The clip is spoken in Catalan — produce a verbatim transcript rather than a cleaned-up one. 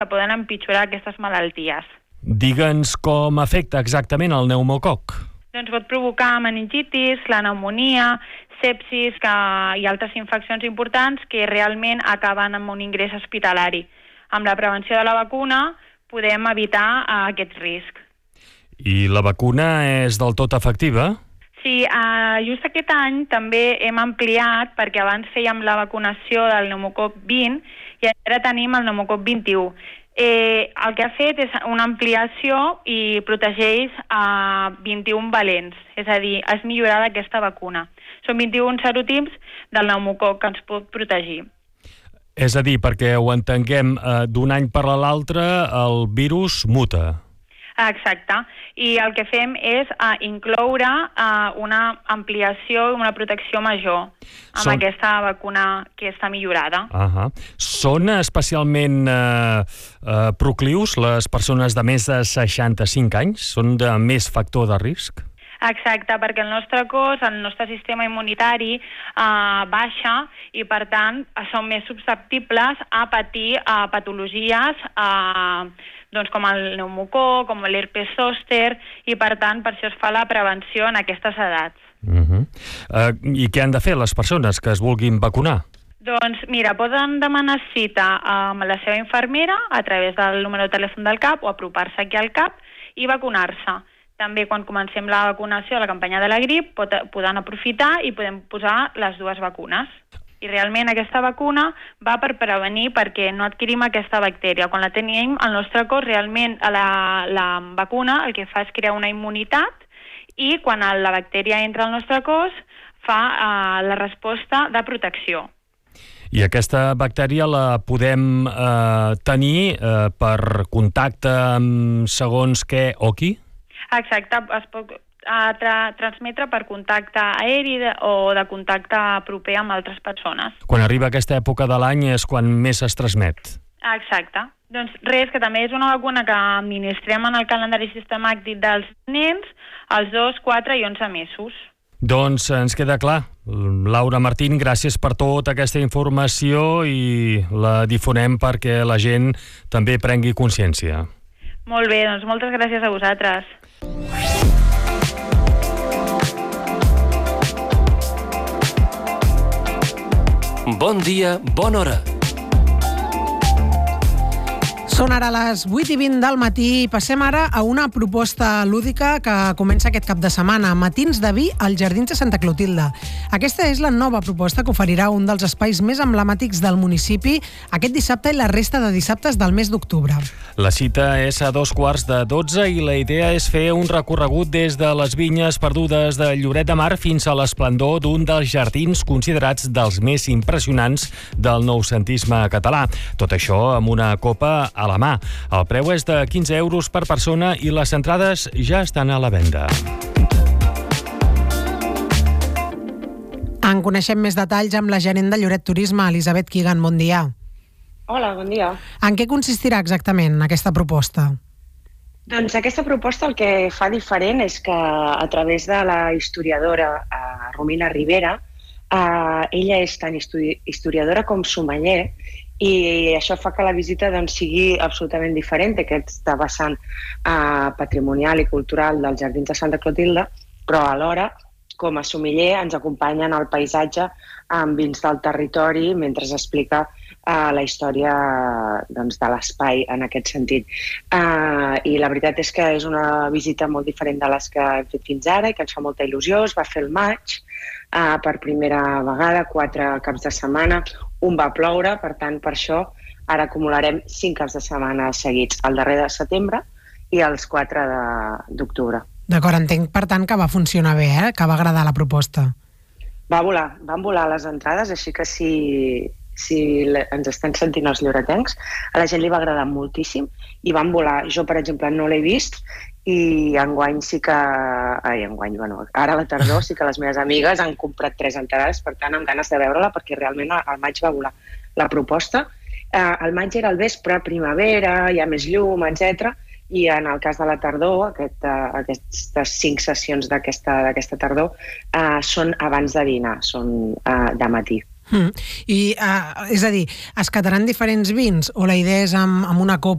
poden empitjorar aquestes malalties. Digue'ns com afecta exactament el pneumococ. Doncs pot provocar meningitis, la pneumonia, sepsis que, i altres infeccions importants que realment acaben amb un ingrés hospitalari. Amb la prevenció de la vacuna podem evitar uh, aquest risc. I la vacuna és del tot efectiva? Sí, uh, just aquest any també hem ampliat, perquè abans fèiem la vacunació del pneumococ vint i ara tenim el pneumococ vint-i-u. Eh, el que ha fet és una ampliació i protegeix a vint-i-un valents, és a dir, és millorada aquesta vacuna. Són vint-i-un serotips del pneumococ que ens pot protegir. És a dir, perquè ho entenguem, eh, d'un any per l'altre el virus muta. Exacte. I el que fem és uh, incloure uh, una ampliació i una protecció major amb Són... aquesta vacuna que està millorada. Uh-huh. Són especialment uh, uh, proclius les persones de més de seixanta-cinc anys? Són de més factor de risc? Exacte, perquè el nostre cos, el nostre sistema immunitari uh, baixa i, per tant, són més susceptibles a patir uh, patologies uh, doncs com el pneumococ, com l'herpes zòster, i per tant per això es fa la prevenció en aquestes edats. Uh-huh. uh, I què han de fer les persones que es vulguin vacunar? Doncs mira, poden demanar cita amb la seva infermera a través del número de telèfon del C A P o apropar-se aquí al C A P i vacunar-se. També quan comencem la vacunació de la campanya de la grip pot, poden aprofitar i podem posar les dues vacunes. I realment aquesta vacuna va per prevenir perquè no adquirim aquesta bactèria. Quan la tenim al nostre cos, realment la, la vacuna el que fa és crear una immunitat i quan la bactèria entra al nostre cos fa uh, la resposta de protecció. I aquesta bactèria la podem eh, tenir eh, per contacte amb segons què o qui? Exacte, es pot a tra transmetre per contacte aeri de, o de contacte proper amb altres persones. Quan arriba aquesta època de l'any és quan més es transmet. Exacte. Doncs res, que també és una vacuna que administrem en el calendari sistemàtic dels nens als dos, quatre i onze mesos. Doncs ens queda clar. Laura Martín, gràcies per tota aquesta informació i la difonem perquè la gent també prengui consciència. Molt bé, doncs moltes gràcies a vosaltres. Bon dia, bona hora. Són ara les vuit i vint del matí i passem ara a una proposta lúdica que comença aquest cap de setmana, Matins de vi als Jardins de Santa Clotilde. Aquesta és la nova proposta que oferirà un dels espais més emblemàtics del municipi aquest dissabte i la resta de dissabtes del mes d'octubre. La cita és a dos quarts de dotze i la idea és fer un recorregut des de les vinyes perdudes de Lloret de Mar fins a l'esplendor d'un dels jardins considerats dels més impressionants del noucentisme català. Tot això amb una copa a la mà. El preu és de quinze euros per persona i les entrades ja estan a la venda. En coneixem més detalls amb la gerent de Lloret Turisme, Elisabet Quigan. Bon dia. Hola, bon dia. En què consistirà exactament aquesta proposta? Doncs aquesta proposta el que fa diferent és que a través de la historiadora eh, Romina Rivera, eh, ella és tant historiadora com sommelier, i això fa que la visita doncs, sigui absolutament diferent d'aquesta vessant eh, patrimonial i cultural dels Jardins de Santa Clotilde, però alhora, com a sommelier, ens acompanya en el paisatge amb vins del territori mentre explica eh, la història doncs, de l'espai en aquest sentit. Eh, I la veritat és que és una visita molt diferent de les que hem fet fins ara i que ens fa molta il·lusió. Es va fer el maig eh, per primera vegada, quatre caps de setmana. Un va ploure, per tant, per això ara acumularem cinc caps de setmana seguits, el darrer de setembre i els quatre d'octubre. D'acord, entenc, per tant, que va funcionar bé, eh? Que va agradar la proposta. Va volar, van volar les entrades, així que si, si ens estan sentint els lloretencs, a la gent li va agradar moltíssim i van volar. Jo, per exemple, no l'he vist i enguany sí que... Ai, enguany, bueno, ara a la tardor sí que les meves amigues han comprat tres entrades, per tant, amb ganes de veure-la, perquè realment al maig va volar la proposta. Eh, el maig era al vespre, primavera, hi ha més llum, etcètera. I en el cas de la tardor, aquest, uh, aquestes cinc sessions d'aquesta tardor uh, són abans de dinar, són uh, de matí. Mm. I, uh, és a dir, es cataran diferents vins o la idea és amb, amb una copa